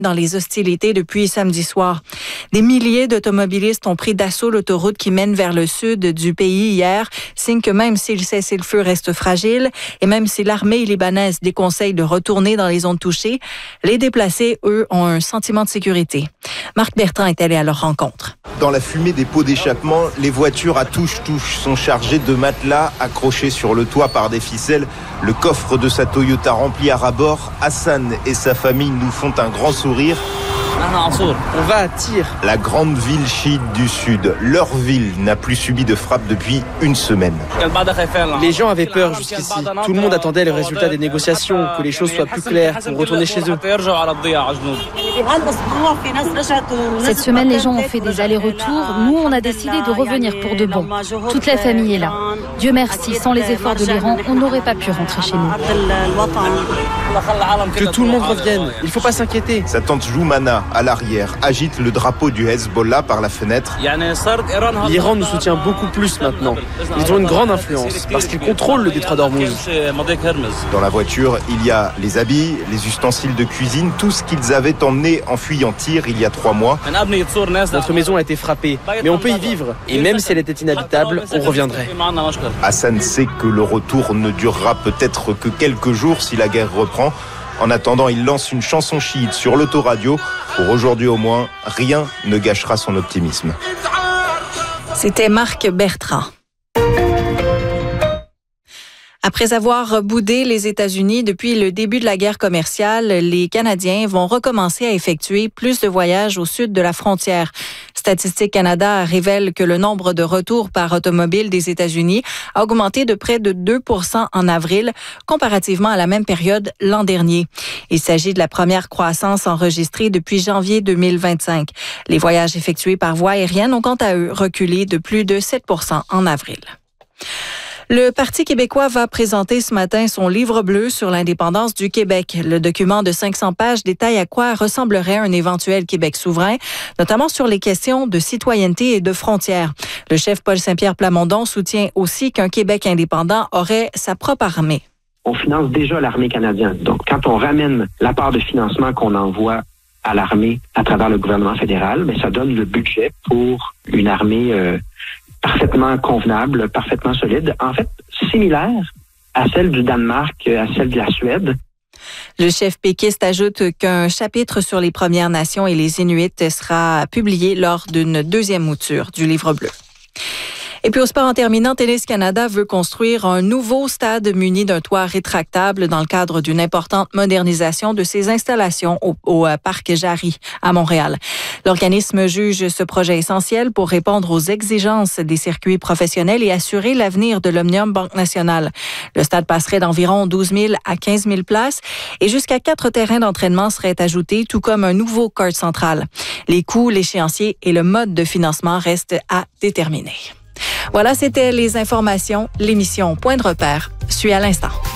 dans les hostilités depuis samedi soir. Des milliers d'automobilistes ont pris d'assaut l'autoroute qui mène vers le sud du pays hier, signe que même si le cessez-le-feu reste fragile et même si l'armée libanaise déconseille de retourner dans les zones touchées, les déplacés, eux, ont un sentiment de sécurité. Marc Bertrand est allé à leur rencontre. Dans la fumée des pots d'échappement, les voitures à touche-touche sont chargées de matelas accrochés sur le toit par des ficelles. Le coffre de sa Toyota rempli à ras-bord. Hassan et sa famille nous font un grand sourire. On va à Tyr. La grande ville chiite du sud. Leur ville n'a plus subi de frappe depuis une semaine. Les gens avaient peur jusqu'ici. Tout le monde attendait le résultat des négociations, que les choses soient plus claires pour retourner chez eux. Cette semaine, les gens ont fait des allers-retours. Nous, on a décidé de revenir pour de bon. Toute la famille est là. Dieu merci, sans les efforts de l'Iran, on n'aurait pas pu rentrer chez nous. Que tout le monde revienne. Il ne faut pas s'inquiéter. Sa tante Joumana, à l'arrière, agite le drapeau du Hezbollah par la fenêtre. L'Iran nous soutient beaucoup plus maintenant. Ils ont une grande influence parce qu'ils contrôlent le détroit d'Ormuz. Dans la voiture, il y a les habits, les ustensiles de cuisine, tout ce qu'ils avaient emmené en fuyant Tyr il y a 3 mois. Notre maison a été frappée, mais on peut y vivre. Et même si elle était inhabitable, on reviendrait. Hassan sait que le retour ne durera peut-être que quelques jours si la guerre reprend. En attendant, il lance une chanson chiite sur l'autoradio. Pour aujourd'hui au moins, rien ne gâchera son optimisme. C'était Marc Bertrand. Après avoir boudé les États-Unis depuis le début de la guerre commerciale, les Canadiens vont recommencer à effectuer plus de voyages au sud de la frontière. Statistique Canada révèle que le nombre de retours par automobile des États-Unis a augmenté de près de 2% en avril, comparativement à la même période l'an dernier. Il s'agit de la première croissance enregistrée depuis janvier 2025. Les voyages effectués par voie aérienne ont quant à eux reculé de plus de 7% en avril. Le Parti québécois va présenter ce matin son livre bleu sur l'indépendance du Québec. Le document de 500 pages détaille à quoi ressemblerait un éventuel Québec souverain, notamment sur les questions de citoyenneté et de frontières. Le chef Paul Saint-Pierre Plamondon soutient aussi qu'un Québec indépendant aurait sa propre armée. On finance déjà l'armée canadienne. Donc, quand on ramène la part de financement qu'on envoie à l'armée à travers le gouvernement fédéral, mais ça donne le budget pour une armée parfaitement convenable, parfaitement solide, en fait similaire à celle du Danemark, à celle de la Suède. Le chef péquiste ajoute qu'un chapitre sur les Premières Nations et les Inuits sera publié lors d'une deuxième mouture du livre bleu. Et puis au sport en terminant, Tennis Canada veut construire un nouveau stade muni d'un toit rétractable dans le cadre d'une importante modernisation de ses installations au Parc Jarry à Montréal. L'organisme juge ce projet essentiel pour répondre aux exigences des circuits professionnels et assurer l'avenir de l'Omnium Banque Nationale. Le stade passerait d'environ 12 000 à 15 000 places et jusqu'à 4 terrains d'entraînement seraient ajoutés, tout comme un nouveau court central. Les coûts, l'échéancier et le mode de financement restent à déterminer. Voilà, c'était les informations. L'émission Point de repère suit à l'instant.